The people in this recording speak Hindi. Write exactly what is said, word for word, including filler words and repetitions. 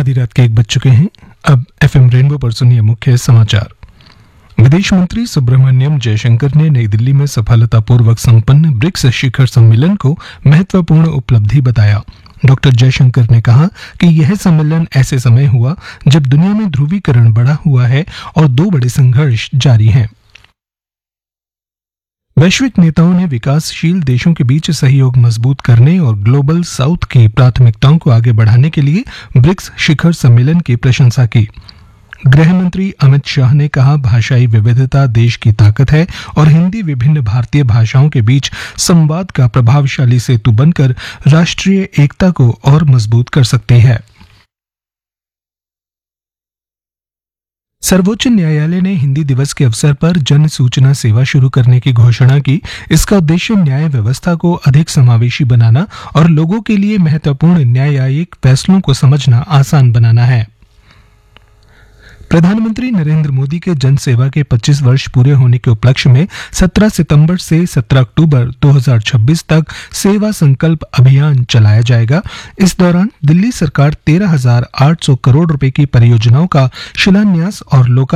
आधी रात के एक बज चुके हैं। अब एफएम रेनबो पर सुनिए मुख्य समाचार। विदेश मंत्री सुब्रमण्यम जयशंकर ने नई दिल्ली में सफलतापूर्वक संपन्न ब्रिक्स शिखर सम्मेलन को महत्वपूर्ण उपलब्धि बताया। डॉक्टर जयशंकर ने कहा कि यह सम्मेलन ऐसे समय हुआ जब दुनिया में ध्रुवीकरण बढ़ा हुआ है और दो बड़े संघर्ष जारी हैं। वैश्विक नेताओं ने विकासशील देशों के बीच सहयोग मजबूत करने और ग्लोबल साउथ की प्राथमिकताओं को आगे बढ़ाने के लिए ब्रिक्स शिखर सम्मेलन की प्रशंसा की। गृह मंत्री अमित शाह ने कहा, भाषाई विविधता देश की ताकत है और हिंदी विभिन्न भारतीय भाषाओं के बीच संवाद का प्रभावशाली सेतु बनकर राष्ट्रीय एकता को और मजबूत कर सकती है। सर्वोच्च न्यायालय ने हिंदी दिवस के अवसर पर जन सूचना सेवा शुरू करने की घोषणा की। इसका उद्देश्य न्याय व्यवस्था को अधिक समावेशी बनाना और लोगों के लिए महत्वपूर्ण न्यायिक फैसलों को समझना आसान बनाना है। प्रधानमंत्री नरेंद्र मोदी के जन सेवा के पच्चीस वर्ष पूरे होने के उपलक्ष्य में सत्रह सितंबर से सत्रह अक्टूबर दो हज़ार छब्बीस तक सेवा संकल्प अभियान चलाया जाएगा। इस दौरान दिल्ली सरकार तेरह हजार आठ सौ करोड़ रुपए की परियोजनाओं का शिलान्यास और लोका